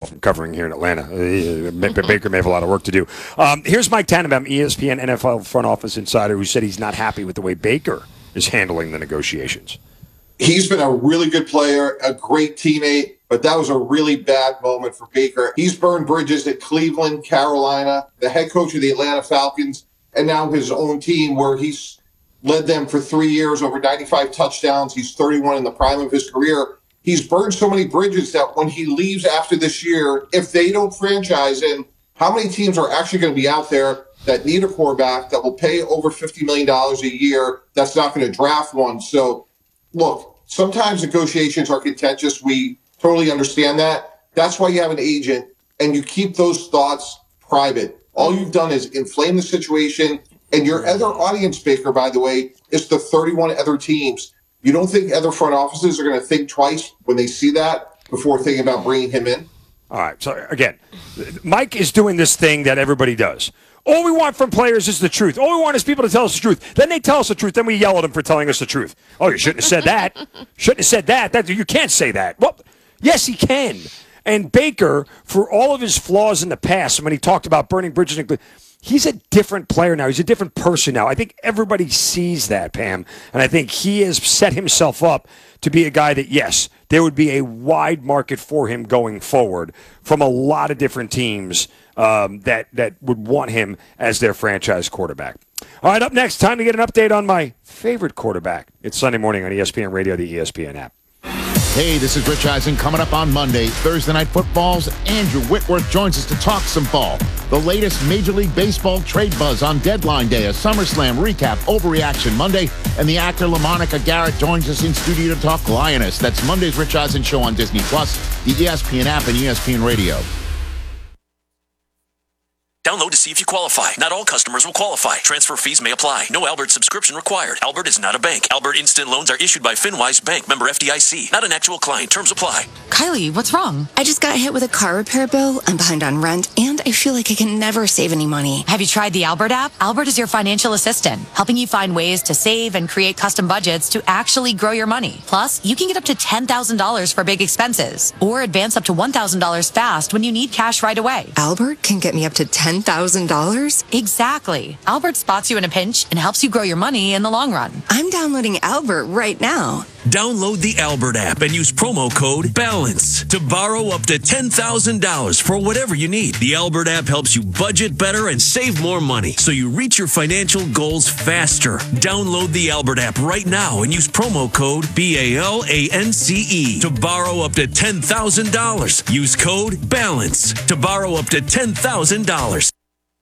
from covering here in Atlanta. Baker may have a lot of work to do. Here's Mike Tannenbaum, ESPN NFL front office insider, who said he's not happy with the way Baker is handling the negotiations. He's been a really good player, a great teammate, but that was a really bad moment for Baker. He's burned bridges at Cleveland, Carolina, the head coach of the Atlanta Falcons, and now his own team, where he's led them for 3 years, over 95 touchdowns. He's 31 in the prime of his career. He's burned so many bridges that when he leaves after this year, if they don't franchise him, how many teams are actually going to be out there that need a quarterback that will pay over $50 million a year that's not going to draft one? So, look, sometimes negotiations are contentious. We totally understand that. That's why you have an agent, and you keep those thoughts private. All you've done is inflame the situation. And your other audience, Baker, by the way, is the 31 other teams. You don't think other front offices are going to think twice when they see that before thinking about bringing him in? All right. So, again, Mike is doing this thing that everybody does. All we want from players is the truth. All we want is people to tell us the truth. Then they tell us the truth. Then we yell at them for telling us the truth. Oh, you shouldn't have said that. Shouldn't have said that. You can't say that. Well, yes, he can. And Baker, for all of his flaws in the past, when he talked about burning bridges, he's a different player now. He's a different person now. I think everybody sees that, Pam. And I think he has set himself up to be a guy that, yes, there would be a wide market for him going forward from a lot of different teams that would want him as their franchise quarterback. All right, up next, time to get an update on my favorite quarterback. It's Sunday morning on ESPN Radio, the ESPN app. Hey, this is Rich Eisen. Coming up on Monday, Thursday Night Football's Andrew Whitworth joins us to talk some ball. The latest Major League Baseball trade buzz on deadline day, a SummerSlam recap, Overreaction Monday, and the actor LaMonica Garrett joins us in studio to talk Lioness. That's Monday's Rich Eisen Show on Disney+, the ESPN app, and ESPN Radio. Download to see if you qualify. Not all customers will qualify. Transfer fees may apply. No Albert subscription required. Albert is not a bank. Albert Instant Loans are issued by FinWise Bank, member FDIC. Not an actual client. Terms apply. Kylie, what's wrong? I just got hit with a car repair bill. I'm behind on rent, and I feel like I can never save any money. Have you tried the Albert app? Albert is your financial assistant, helping you find ways to save and create custom budgets to actually grow your money. Plus, you can get up to $10,000 for big expenses, or advance up to $1,000 fast when you need cash right away. Albert can get me up to $10,000? Exactly. Albert spots you in a pinch and helps you grow your money in the long run. I'm downloading Albert right now. Download the Albert app and use promo code BALANCE to borrow up to $10,000 for whatever you need. The Albert app helps you budget better and save more money so you reach your financial goals faster. Download the Albert app right now and use promo code BALANCE to borrow up to $10,000. Use code BALANCE to borrow up to $10,000.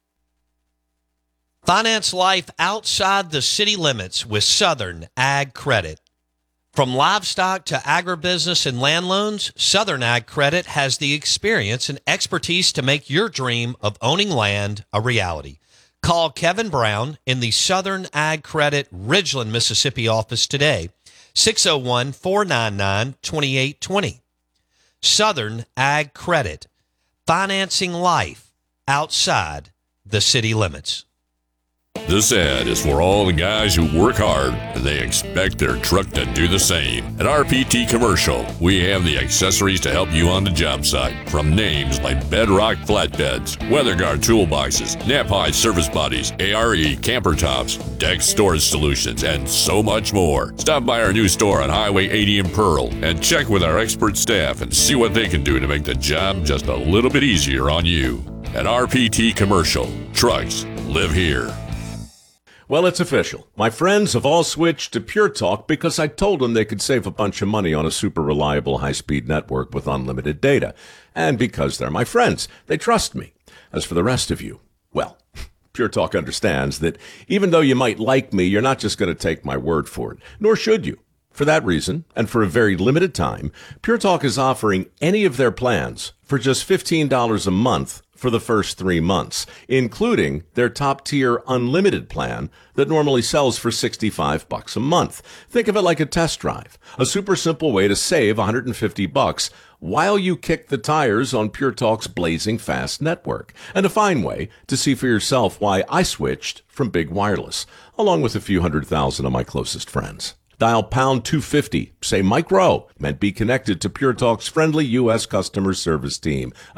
Finance life outside the city limits with Southern Ag Credit. From livestock to agribusiness and land loans, Southern Ag Credit has the experience and expertise to make your dream of owning land a reality. Call Kevin Brown in the Southern Ag Credit Ridgeland, Mississippi office today, 601-499-2820. Southern Ag Credit, financing life outside the city limits. This ad is for all the guys who work hard and they expect their truck to do the same. At RPT Commercial, we have the accessories to help you on the job site. From names like Bedrock Flatbeds, WeatherGuard Toolboxes, Knapheide Service Bodies, ARE Camper Tops, Deck Storage Solutions, and so much more. Stop by our new store on Highway 80 in Pearl and check with our expert staff and see what they can do to make the job just a little bit easier on you. At RPT Commercial, trucks live here. Well, it's official. My friends have all switched to Pure Talk because I told them they could save a bunch of money on a super reliable high-speed network with unlimited data. And because they're my friends, they trust me. As for the rest of you, well, Pure Talk understands that even though you might like me, you're not just going to take my word for it, nor should you. For that reason, and for a very limited time, Pure Talk is offering any of their plans for just $15 a month for the first 3 months, including their top-tier unlimited plan that normally sells for $65 a month. Think of it like a test drive, a super simple way to save $150 while you kick the tires on Pure Talk's blazing fast network, and a fine way to see for yourself why I switched from Big Wireless, along with a few 100,000 of my closest friends. Dial pound 250, say Mike Rowe, and be connected to Pure Talk's friendly U.S. customer service team.